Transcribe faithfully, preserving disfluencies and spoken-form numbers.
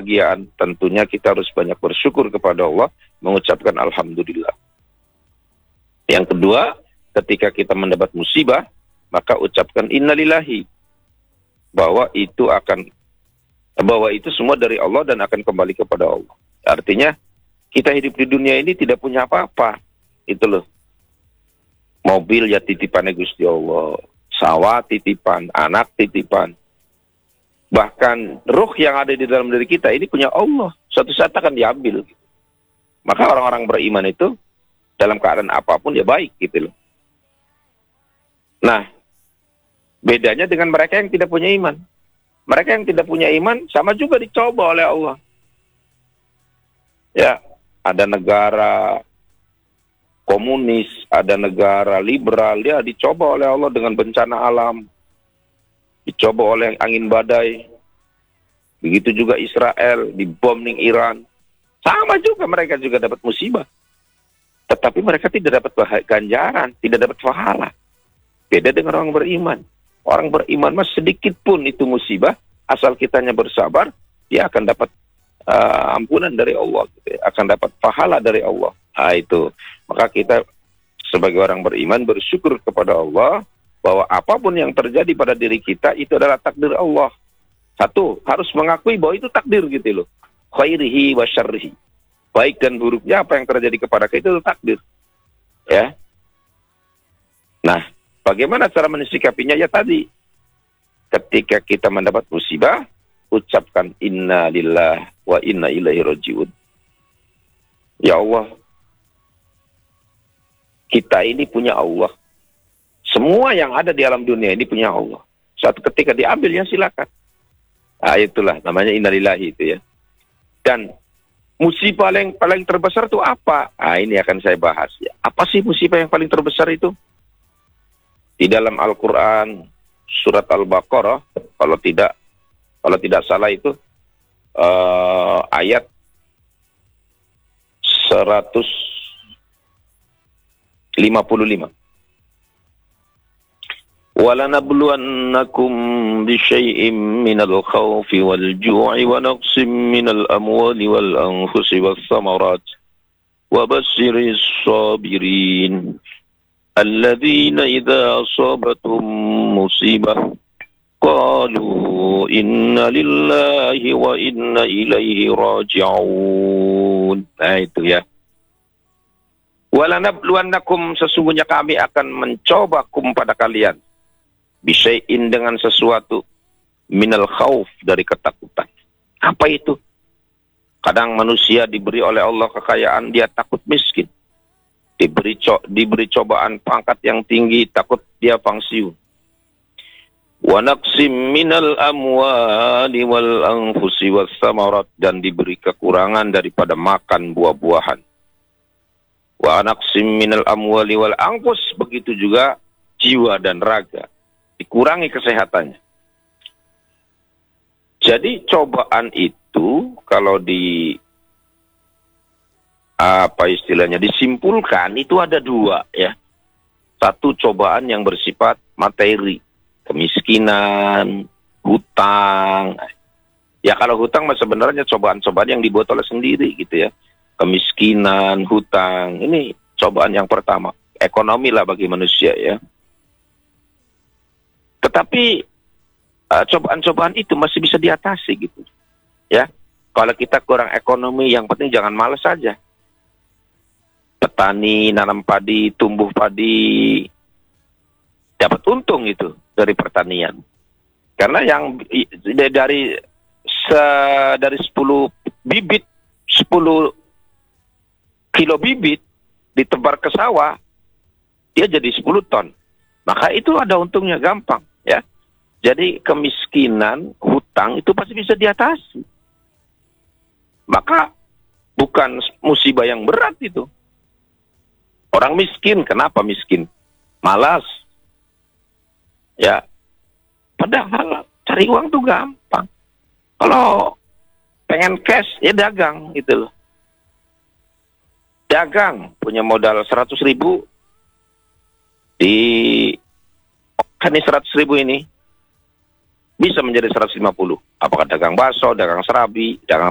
kebahagiaan, tentunya kita harus banyak bersyukur kepada Allah, mengucapkan alhamdulillah. Yang kedua, ketika kita mendapat musibah, maka ucapkan innalillahi, bahwa itu akan bahwa itu semua dari Allah dan akan kembali kepada Allah. Artinya kita hidup di dunia ini tidak punya apa-apa, itu loh. Mobil ya titipannya Gusti Allah, sawah titipan, anak titipan. Bahkan ruh yang ada di dalam diri kita ini punya Allah. Suatu saat akan diambil. Maka orang-orang beriman itu dalam keadaan apapun ya baik gitu loh. Nah, bedanya dengan mereka yang tidak punya iman. Mereka yang tidak punya iman sama juga dicoba oleh Allah. Ya, ada negara komunis, ada negara liberal, ya dicoba oleh Allah dengan bencana alam. Dicoba oleh angin badai. Begitu juga Israel, dibombing Iran. Sama juga mereka juga dapat musibah. Tetapi mereka tidak dapat ganjaran, tidak dapat pahala. Beda dengan orang beriman. Orang beriman mas sedikit pun itu musibah, asal kitanya bersabar, dia akan dapat uh, ampunan dari Allah. Gitu ya. Akan dapat pahala dari Allah. Nah itu. Maka kita sebagai orang beriman bersyukur kepada Allah, bahwa apapun yang terjadi pada diri kita itu adalah takdir Allah. Satu, harus mengakui bahwa itu takdir gitu loh. Khairihi wa syarrihi. Baik dan buruknya apa yang terjadi kepada kita itu takdir. Ya. Nah, bagaimana cara mensikapinya? Ya tadi, ketika kita mendapat musibah, ucapkan inna lillah wa inna ilaihi rajiun. Ya Allah, kita ini punya Allah. Semua yang ada di alam dunia ini punya Allah. Suatu ketika diambil, ya silakan. Nah, itulah namanya innalillahi itu ya. Dan musibah yang paling terbesar itu apa? Nah, ini akan saya bahas ya. Apa sih musibah yang paling terbesar itu? Di dalam Al-Quran surat Al-Baqarah, kalau tidak kalau tidak salah itu uh, ayat seratus lima puluh lima. وَلَنَبْلُوَنَّكُمْ بِشَيْءٍ مِّنَ الْخَوْفِ وَالْجُوعِ وَنَقْصٍ مِّنَ الْأَمْوَالِ وَالْأَنفُسِ وَالثَّمَرَاتِ وَبَشِّرِ الصَّابِرِينَ الَّذِينَ إِذَا أَصَابَتْهُم مُّصِيبَةٌ قَالُوا إِنَّا لِلَّهِ وَإِنَّا إِلَيْهِ رَاجِعُونَ. Nah itu ya. وَلَنَبْلُوَنَّكُمْ, sesungguhnya kami akan mencobakum pada kalian, bisyai'in, dengan sesuatu, minal khauf, dari ketakutan. Apa itu? Kadang manusia diberi oleh Allah kekayaan, dia takut miskin. Diberi co diberi cobaan pangkat yang tinggi, takut dia pangsiun. Wa naqsim minal amwali wal anfusi was samarat, dan diberi kekurangan daripada makan buah-buahan. Wa naqsim minal amwali wal anfus, begitu juga jiwa dan raga, dikurangi kesehatannya. Jadi cobaan itu kalau di apa istilahnya disimpulkan itu ada dua ya. Satu, cobaan yang bersifat materi, kemiskinan, hutang. Ya kalau hutang mah sebenarnya cobaan-cobaan yang dibuat oleh sendiri gitu ya. Kemiskinan, hutang, ini cobaan yang pertama. Ekonomi lah bagi manusia ya. Tetapi cobaan-cobaan uh, itu masih bisa diatasi gitu ya. Kalau kita kurang ekonomi, yang penting jangan malas saja. Petani nanam padi, tumbuh padi, dapat untung itu dari pertanian. Karena yang dari se, dari sepuluh bibit, sepuluh kilo bibit ditebar ke sawah, dia jadi sepuluh ton. Maka itu ada untungnya, gampang ya. Jadi kemiskinan, hutang itu pasti bisa diatasi. Maka bukan musibah yang berat itu. Orang miskin, kenapa miskin? Malas. Ya. Padahal cari uang tuh gampang. Kalau pengen cash, ya dagang gitu loh. Dagang, punya modal seratus ribu. Di kan ini seratus ribu ini bisa menjadi seratus lima puluh. Apakah dagang bakso, dagang serabi, dagang